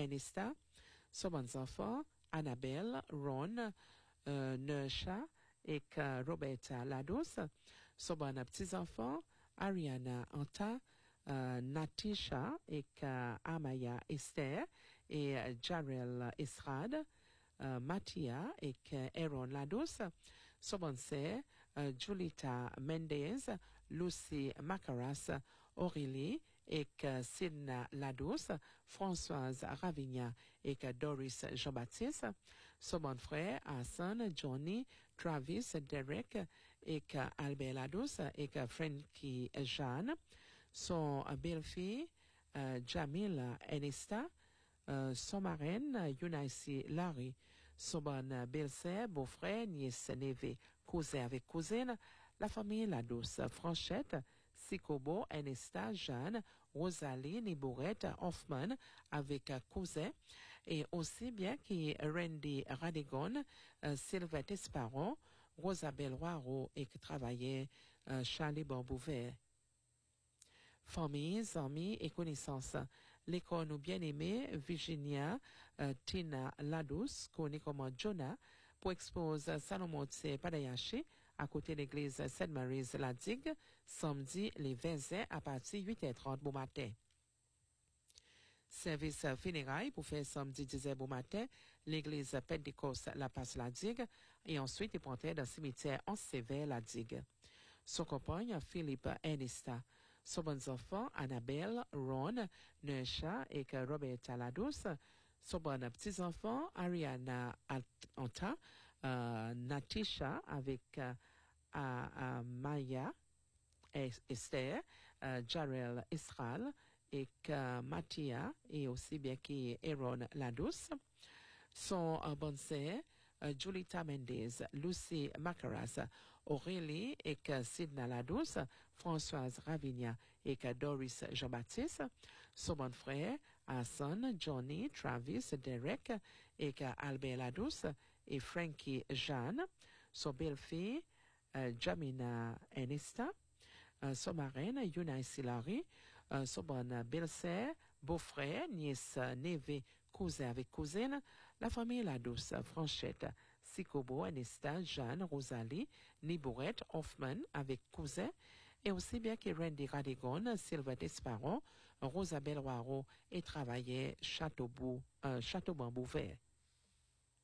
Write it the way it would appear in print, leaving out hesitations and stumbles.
Ernesta, son bons enfants, Annabelle, Ron, Neusha et Roberta Lados, son bon petits-enfants, Ariana Anta, Natisha et Amaya Esther et Jarel Esrad, Mathia et Aaron Lados, son bon sœur, Julita Mendez, Lucy Macaras, Aurélie et Sidna Lados, Françoise Ravigna et Doris Jean-Baptiste, son bon frère Hassan, Johnny, Travis, Derek et Albert Lados et Frankie Jeanne, son belle-fille Jamila Ernesta, son marraine Yunaisi Larry, son bon belle-sœur, beau-frère, nièce, neveu, cousin avec cousine, la famille Lados, Franchette, Sikobo, Ernesta, Jeanne, Rosalie, Nibourette, Hoffman avec cousin, et aussi bien que Randy Radigon, Sylvette Esparon, Rosabelle Roiro et qui travaillait Charlie Bambouvet. Famille, amis et connaissances. L'école nous bien-aimée, Virginia, Tina Lados, connue comme Jonah, pour exposer Salomon Padayashi, à côté de l'église Sainte-Mary's la Digue, samedi, les 20 à partir de 8h30 bon matin. Service funérailles pour faire samedi 10h bon matin, l'église Pentecôte la passe la Digue, et ensuite il prendrait dans le cimetière en sévère la Digue. Son compagne, Philippe Ernesta. Son bons enfants, Annabelle, Ron, Neusha et Roberta Lados. Son bon petits-enfants, Ariana Anta, Natisha avec Maya Esther, Jarel Israel et Mathia et aussi bien qu'Aaron Lados. Son bonne sœur, Julita Mendez, Lucy Macaras, Aurélie et Sidna Lados, Françoise Ravigna et Doris Jean-Baptiste, son bon frère, Hassan, Johnny, Travis, Derek et Albert Lados et Frankie Jeanne, son belle-fille, Jamina Ernesta, son marraine, Yunaisi Larry, son bonne belle-sœur, beau-frère, nièce, neveu, cousin avec cousine, la famille Lados, Franchette, Sikobo, Ernesta, Jeanne, Rosalie, Nibourette, Hoffman avec cousin, et aussi bien que Randy Radigon, Sylvette Esparon, Rosabelle Roiro et travaillait Château-Bambouvet.